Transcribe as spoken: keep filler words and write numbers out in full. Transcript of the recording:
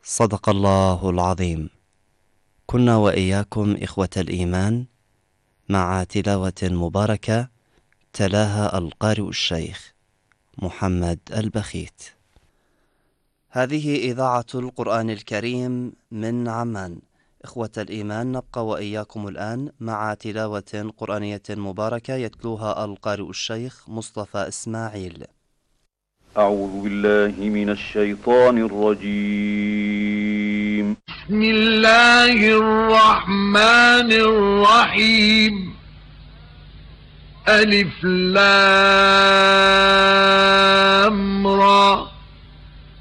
صدق الله العظيم. كنا وإياكم إخوة الإيمان مع تلاوة مباركة تلاها القارئ الشيخ محمد البخيت. هذه إذاعة القرآن الكريم من عمان. إخوة الإيمان، نبقى وإياكم الآن مع تلاوة قرآنية مباركة يتلوها القارئ الشيخ مصطفى إسماعيل. أعوذ بالله من الشيطان الرجيم. بسم الله الرحمن الرحيم. ألف لام را